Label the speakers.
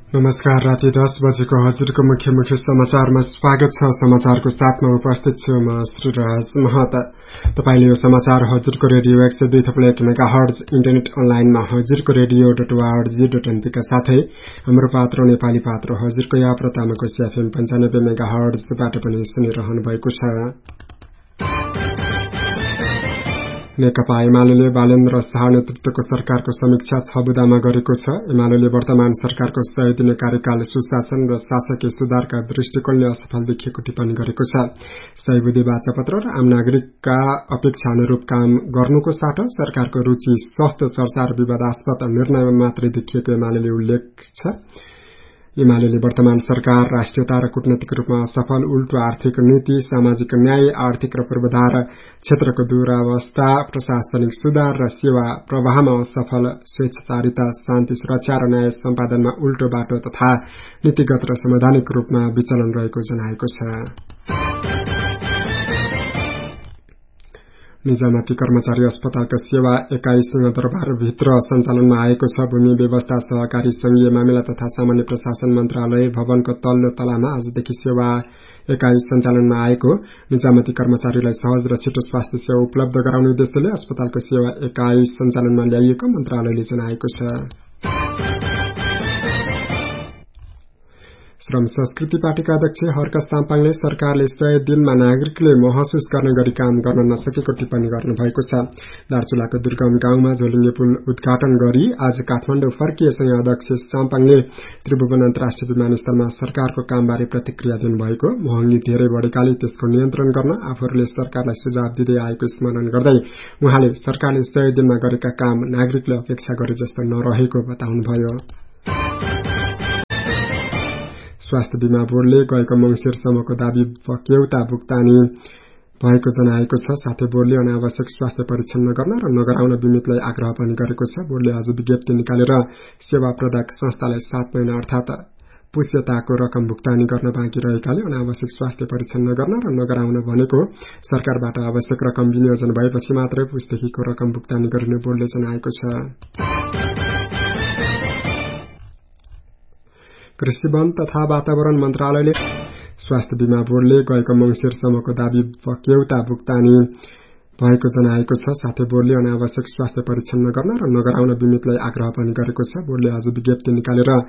Speaker 1: नमस्कार। राति 10 बजेको हजुरको मुख्य समाचारमा स्वागत छ। समाचारको साथमा उपस्थित छु म श्रीराज महता। तपाईले यो समाचार हजुरको रेडियो 102.1 मेगाहर्ज इन्टरनेट अनलाइनमा हजुरको रेडियो.org.np का साथै हाम्रो पात्र नेपाली पात्र हजुरको या प्रतामाको एफएम 95 मेगाहर्जबाट पनि सुनिरहनु भएको छ। नेकपा एमाले बालेन्द्र शाह नेतृत्वको सरकारको समीक्षा 6 बुँदामा गरेको छ। एमाले वर्तमान सरकारको 100 दिने कार्यकाल सुशासन र शासकीय सुधारका दृष्टिकोणले असफल देखिएको टिप्पणी गरेको छ। 100 बुँदे बाचापत्र र आम नागरिकका अपेक्षा अनुरूप काम गर्नुको साटो सरकारको रुचि स्वस्थ चर्चा र विवादास्पद निर्णयमा मात्रै देखिएको एमाले उल्लेख छ। एमाले वर्तमान सरकार राष्ट्रियता र कूटनीतिक रूपमा असफल, उल्टो आर्थिक नीति, सामाजिक न्याय, आर्थिक र पूर्वाधार क्षेत्रको दुरावस्था, प्रशासनिक सुधार र सेवा प्रवाहमा असफल, स्वेच्छाचारिता, शान्ति सुरक्षा र न्याय सम्पादनमा उल्टो बाटो तथा नीतिगत र संवैधानिक रूपमा विचलन रहेको जनाएको छ। निजामती कर्मचारी अस्पतालका सेवा एकाइ सिंहदरबार भित्र सञ्चालनमा आएको छ। भूमि व्यवस्था, सहकारी संघीय मामिला तथा सामान्य प्रशासन मन्त्रालय भवनको तल्लो तलामा आजदेखि सेवा एकाइ सञ्चालनमा आएको। निजामती कर्मचारीलाई सहज र छिटो स्वास्थ्य सेवा उपलब्ध गराउने उद्देश्यले अस्पतालको सेवा एकाइ सञ्चालनमा ल्याइएको मन्त्रालयले जनाएको छ। श्रम संस्कृति पार्टीका अध्यक्ष हर्क साम्पाङले सरकारले 100 दिनमा नागरिकले महसुस गर्ने गरी काम गर्न नसकेको टिप्पणी गर्नुभएको छ। दार्चुलाको दुर्गम गाउँमा झोलिङ्गे पुल उद्घाटन गरी आज काठमाडौँ फर्किएसँगै अध्यक्ष साम्पाङले त्रिभुवन अन्तर्राष्ट्रिय विमानस्थलमा सरकारको कामबारे प्रतिक्रिया दिनुभएको। महँगी धेरै बढेकाले त्यसको नियन्त्रण गर्न आफूहरूले सरकारलाई सुझाव दिँदै आएको स्मरण गर्दै उहाँले सरकारले 100 दिनमा गरेका काम नागरिकले अपेक्षा गरे जस्तो नरहेको बताउनुभयो। स्वास्थ्य बीमा बोर्डले गएको मंसिरसम्मको दाबी बक्यौता भुक्तानी भएको जनाएको छ। साथै बोर्डले अनावश्यक स्वास्थ्य परीक्षण नगर्न र नगराउन बिमितलाई आग्रह पनि गरेको छ। बोर्डले आज विज्ञप्ति निकालेर सेवा प्रदायक संस्थालाई 7 महिना अर्थात पुष्यताको रकम भुक्तानी गर्न बाँकी रहेकाले अनावश्यक स्वास्थ्य परीक्षण नगर्न र नगराउन भनेको। सरकारबाट आवश्यक रकम विनियोजन भएपछि मात्रै पुस्देखिको रकम भुक्तानी गरिने बोर्डले जनाएको छ। कृषि वन तथा वातावरण मन्त्रालयले स्वास्थ्य बीमा बोर्डले गएको मंसिरसम्मको दाबी बक्यौता भुक्तानी भएको जनाएको छ। साथै बोर्डले अनावश्यक स्वास्थ्य परीक्षण नगर्न र नगराउन बिमितलाई आग्रह पनि गरेको छ। बोर्डले आज विज्ञप्ति निकालेर